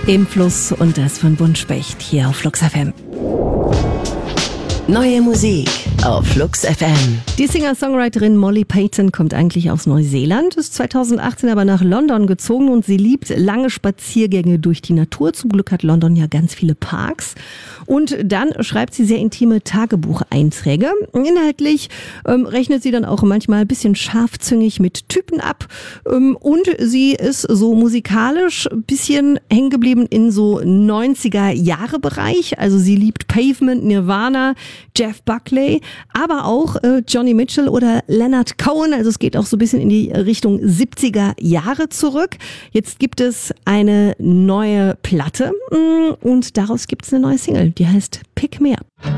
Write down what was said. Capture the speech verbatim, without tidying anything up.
Im Fluss und das von Buntspecht hier auf Flux F M. Neue Musik auf Flux F M. Die Singer-Songwriterin Molly Payton kommt eigentlich aus Neuseeland, ist zweitausendachtzehn aber nach London gezogen und sie liebt lange Spaziergänge durch die Natur. Zum Glück hat London ja ganz viele Parks. Und dann schreibt sie sehr intime Tagebucheinträge. Inhaltlich ähm, rechnet sie dann auch manchmal ein bisschen scharfzüngig mit Typen ab. Ähm, und sie ist so musikalisch ein bisschen hängen geblieben in so neunziger-Jahre-Bereich. Also sie liebt Pavement, Nirvana, Jeff Buckley, aber auch äh, Johnny Mitchell oder Leonard Cohen. Also es geht auch so ein bisschen in die Richtung siebziger Jahre zurück. Jetzt gibt es eine neue Platte und daraus gibt es eine neue Single, die heißt Pick Me Up.